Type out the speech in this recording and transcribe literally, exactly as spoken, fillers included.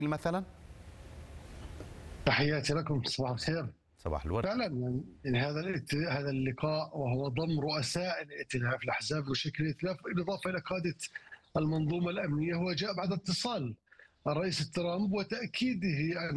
مثلا؟ تحياتي لكم، صباح الخير. صباح الورد. فعلا يعني يعني هذا الائت- هذا اللقاء وهو ضم رؤساء الائتلاف الأحزاب وشكل ائتلاف بالإضافة إلى قادة المنظومة الأمنية، هو جاء بعد اتصال الرئيس ترامب وتأكيده أن